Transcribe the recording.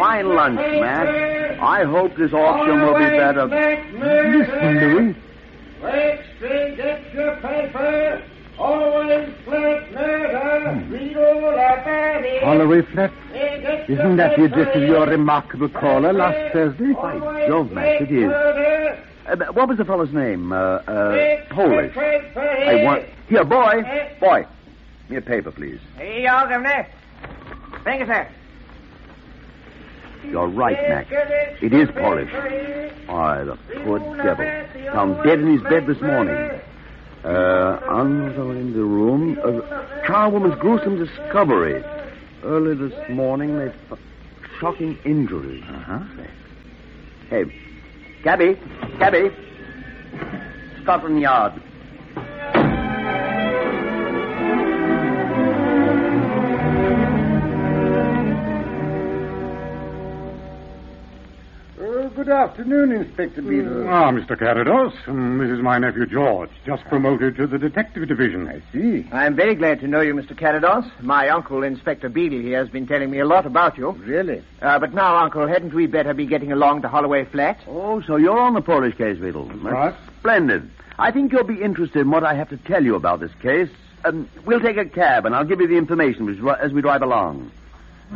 fine lunch, Mac. I hope this auction will be better. Listen, Louis. Wait, string, get your paper. Always flat murder. Read all about it. Holloway Flat? Isn't that the address of your remarkable caller last Thursday? By Jove, Mac, it is. What was the fellow's name? Polish. I want... Here, boy. Boy. Give me a paper, please. Here you are, Governor. Thank you, sir. You're right, Mac. It is Polish. Why, the poor devil. Found dead in his bed this morning. Also in the room, a charwoman's gruesome discovery. Early this morning, they shocking injuries. Hey, Cabby. Scotland Yard. Good afternoon, Inspector Beadle. Mr. Carados. This is my nephew George, just promoted to the detective division. I see. I'm very glad to know you, Mr. Carados. My uncle, Inspector Beadle, here, has been telling me a lot about you. Really? But now, Uncle, hadn't we better be getting along to Holloway Flat? Oh, so you're on the Polish case, Beadle. Right. Splendid. I think you'll be interested in what I have to tell you about this case. We'll take a cab, and I'll give you the information as we drive along.